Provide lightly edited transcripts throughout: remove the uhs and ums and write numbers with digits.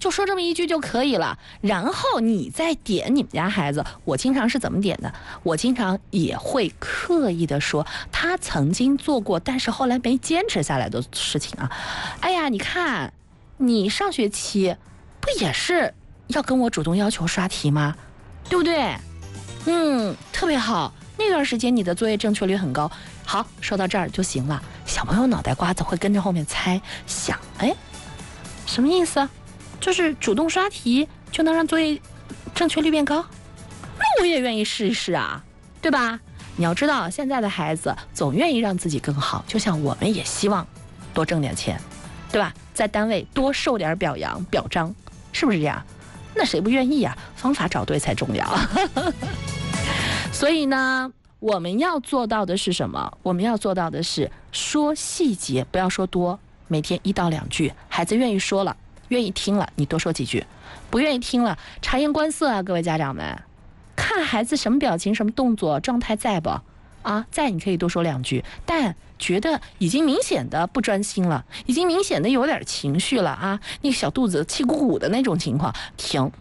就说这么一句就可以了，然后你再点你们家孩子。我经常是怎么点的？我经常也会刻意的说他曾经做过但是后来没坚持下来的事情啊。哎呀，你看你上学期不也是要跟我主动要求刷题吗？对不对？特别好，那段时间你的作业正确率很高。好，说到这儿就行了。小朋友脑袋瓜子会跟着后面猜想，哎，什么意思？就是主动刷题就能让作业正确率变高？那我也愿意试一试啊，对吧？你要知道，现在的孩子总愿意让自己更好，就像我们也希望多挣点钱，对吧？在单位多受点表扬表彰，是不是这样？那谁不愿意啊？方法找对才重要。所以呢，我们要做到的是什么？我们要做到的是说细节，不要说多，每天1到2句，孩子愿意说了，愿意听了，你多说几句；不愿意听了，察言观色啊，各位家长们，看孩子什么表情、什么动作、状态在不？啊，在你可以多说2句，但觉得已经明显的不专心了，已经明显的有点情绪了啊，那个小肚子气鼓鼓的那种情况，停。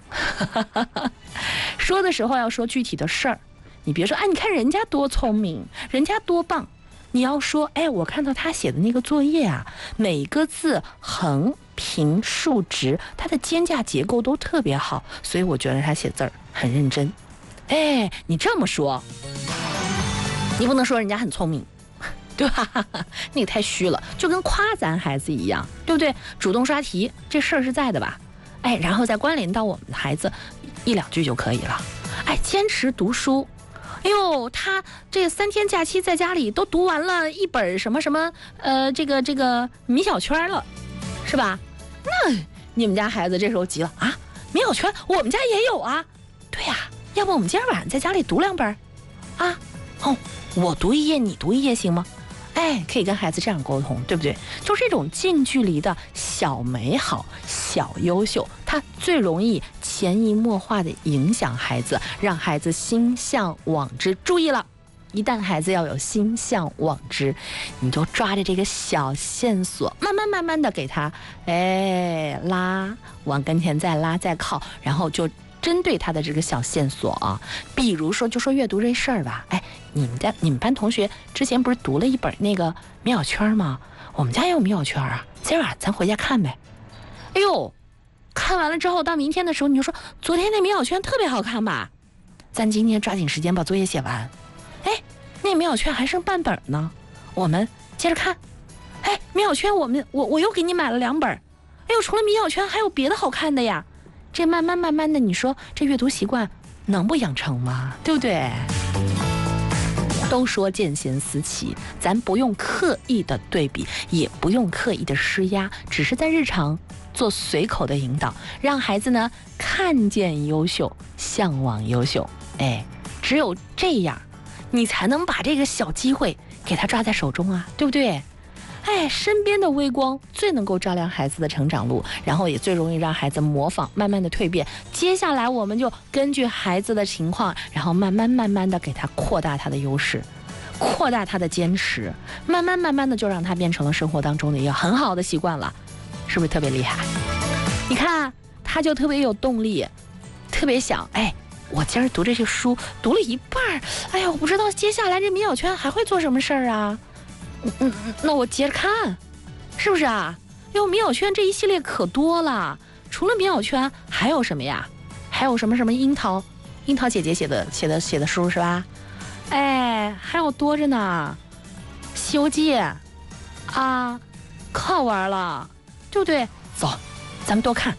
说的时候要说具体的事儿。你别说，你看人家多聪明，人家多棒。你要说，我看到他写的那个作业啊，每个字横平竖直，他的间架结构都特别好，所以我觉得他写字儿很认真。你这么说，你不能说人家很聪明，对吧？那个太虚了，就跟夸咱孩子一样，对不对？主动刷题这事儿是在的吧？然后再关联到我们的孩子1、2句就可以了。坚持读书。他这3天假期在家里都读完了一本什么什么这个米小圈了，是吧？那你们家孩子这时候急了啊，米小圈我们家也有啊。对呀，要不我们今天晚上在家里读2本啊？我读1页，你读1页行吗？可以跟孩子这样沟通，对不对？就是这种近距离的小美好、小优秀，它最容易潜移默化的影响孩子，让孩子心向往之。注意了，一旦孩子要有心向往之，你就抓着这个小线索，慢慢的给他拉，往跟前再拉再靠，然后就针对他的这个小线索啊，比如说就说阅读这事儿吧，你们班同学之前不是读了一本那个米小圈吗？我们家也有米小圈啊，今儿晚上咱回家看呗。看完了之后到明天的时候你就说，昨天那米小圈特别好看吧，咱今天抓紧时间把作业写完。那米小圈还剩半本呢，我们接着看。米小圈我又给你买了2本。除了米小圈还有别的好看的呀。这慢慢的，你说这阅读习惯能不养成吗？对不对？都说见贤思齐，咱不用刻意的对比，也不用刻意的施压，只是在日常做随口的引导，让孩子呢看见优秀，向往优秀。只有这样，你才能把这个小机会给他抓在手中啊，对不对？身边的微光最能够照亮孩子的成长路，然后也最容易让孩子模仿，慢慢的蜕变。接下来我们就根据孩子的情况，然后慢慢的给他扩大他的优势，扩大他的坚持，慢慢的就让他变成了生活当中的一个很好的习惯了，是不是特别厉害？你看他就特别有动力，特别想我今儿读这些书读了一半，我不知道接下来这米小圈还会做什么事儿啊。那我接着看，是不是啊？米小圈这一系列可多了，除了米小圈还有什么呀？还有什么樱桃姐姐写的书是吧？还有多着呢，西游记啊，可好玩了，对不对？走，咱们多看。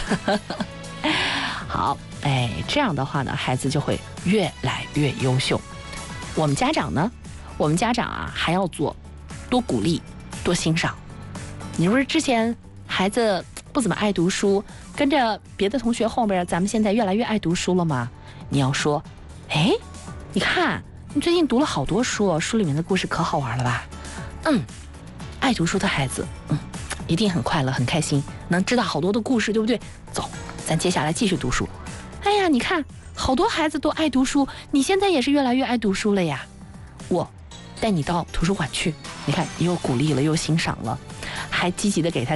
好，这样的话呢，孩子就会越来越优秀。我们家长啊还要做多鼓励，多欣赏。你不是之前孩子不怎么爱读书，跟着别的同学后边，咱们现在越来越爱读书了吗？你要说，你看你最近读了好多书，书里面的故事可好玩了吧？爱读书的孩子，一定很快乐很开心，能知道好多的故事，对不对？走，咱接下来继续读书。你看好多孩子都爱读书，你现在也是越来越爱读书了呀。我带你到图书馆去，你看又鼓励了又欣赏了，还积极的给他